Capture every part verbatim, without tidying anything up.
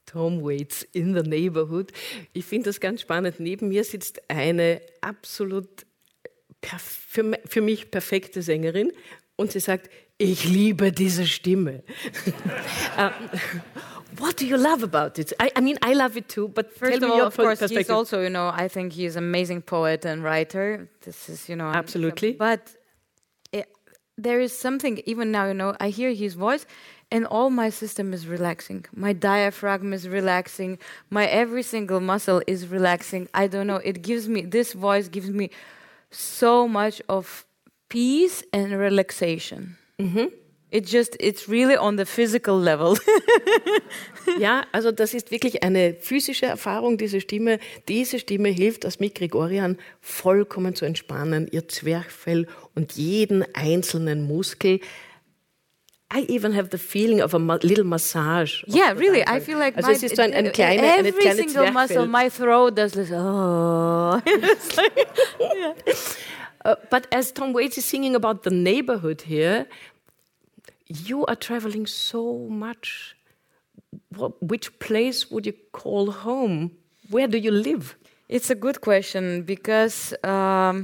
Tom Waits in the Neighborhood. Ich finde das ganz spannend. Neben mir sitzt eine absolut für, für mich perfekte Sängerin und sie sagt, ich liebe diese Stimme. um, what do you love about it? I, I mean, I love it too, but first tell of me all, your of course, perspective. he's also, you know, I think he's an amazing poet and writer. This is, you know, absolutely. But it, there is something, even now, you know, I hear his voice, and all my system is relaxing. My diaphragm is relaxing. My every single muscle is relaxing. I don't know. It gives me, this voice gives me so much of peace and relaxation. Mhm. It just, it's really on the physical level. Ja, also das ist wirklich eine physische Erfahrung, diese Stimme. Diese Stimme hilft Asmik Grigoryan vollkommen zu entspannen, ihr Zwerchfell und jeden einzelnen Muskel. I even have the feeling of a ma- little massage. Yeah, really. I feel like also my, es ist so ein, ein kleine, every eine kleine single muscle, my throat does this. Oh. It's like, yeah. uh, but as Tom Waits is singing about the neighborhood here, you are traveling so much. What, which place would you call home? Where do you live? It's a good question because um,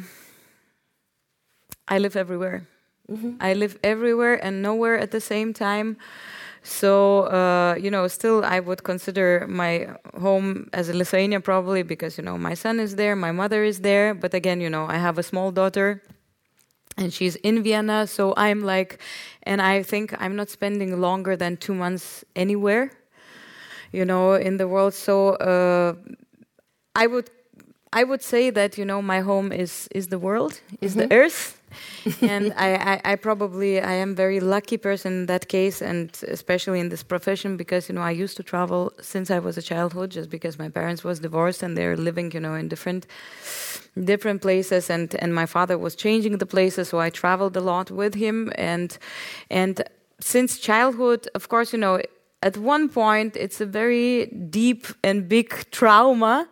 I live everywhere. Mm-hmm. I live everywhere and nowhere at the same time. So, uh, you know, still I would consider my home as a Lithuania probably because, you know, my son is there, my mother is there. But again, you know, I have a small daughter and she's in Vienna. So I'm like, and I think I'm not spending longer than two months anywhere, you know, in the world. So uh, I would I would say that, you know, my home is, is the world, is mm-hmm. the earth. and I, I, I probably, I am very lucky person in that case, and especially in this profession, because, you know, I used to travel since I was a childhood, just because my parents was divorced and they're living, you know, in different different places, and, and my father was changing the places, so I traveled a lot with him. And and since childhood, of course, you know, at one point, it's a very deep and big trauma,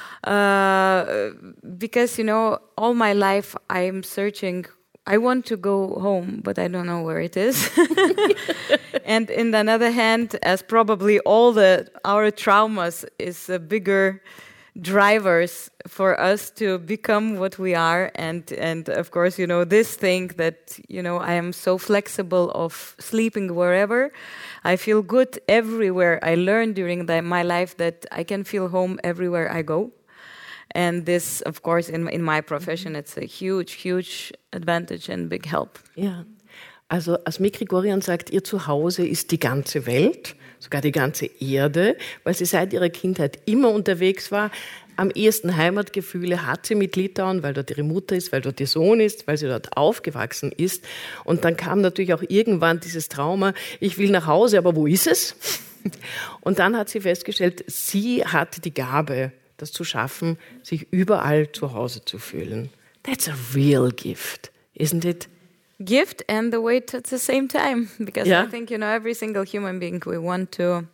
Uh, because, you know, all my life I'm searching. I want to go home, but I don't know where it is. And in the other hand, as probably all the our traumas is a bigger drivers for us to become what we are. And and of course, you know, this thing that, you know, I am so flexible of sleeping wherever. I feel good everywhere. I learned during the, my life that I can feel home everywhere I go. And this, of course, in, in my profession, it's a huge, huge advantage and big help. Ja, also Asmik Grigoryan sagt, ihr Zuhause ist die ganze Welt, sogar die ganze Erde, weil sie seit ihrer Kindheit immer unterwegs war. Am ehesten Heimatgefühle hat sie mit Litauen, weil dort ihre Mutter ist, weil dort ihr Sohn ist, weil sie dort aufgewachsen ist. Und dann kam natürlich auch irgendwann dieses Trauma, ich will nach Hause, aber wo ist es? Und dann hat sie festgestellt, sie hat die Gabe, das zu schaffen, sich überall zu Hause zu fühlen. That's a real gift, isn't it? Gift and the weight at the same time. Because yeah. I think, you know, every single human being, we want to,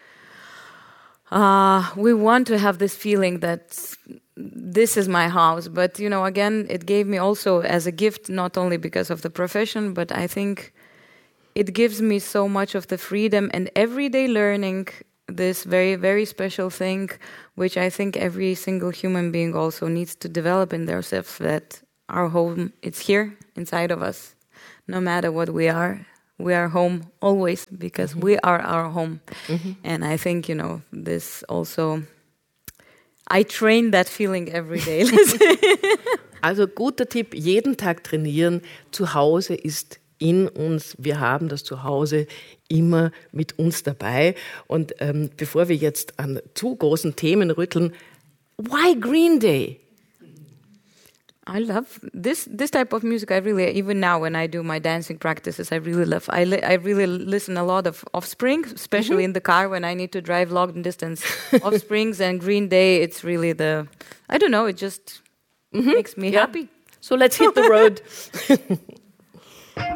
uh, we want to have this feeling that this is my house. But, you know, again, it gave me also as a gift, not only because of the profession, but I think it gives me so much of the freedom and everyday learning, this very, very special thing, which I think every single human being also needs to develop in themselves, that our home, it's here inside of us. No matter what we are, we are home always, because mm-hmm. we are our home. Mm-hmm. And I think, you know, this also, I train that feeling every day. Also guter Tipp, jeden Tag trainieren. Zu Hause ist in uns, wir haben das Zuhause immer mit uns dabei. Und ähm, bevor wir jetzt an zu großen Themen rütteln, why Green Day? I love this this type of music. I really, even now when I do my dancing practices, I really love. I li- I really listen a lot of Offspring, especially mm-hmm. in the car when I need to drive long distance. Offsprings and Green Day, it's really the, I don't know, it just mm-hmm. makes me yeah. happy. So let's hit the road.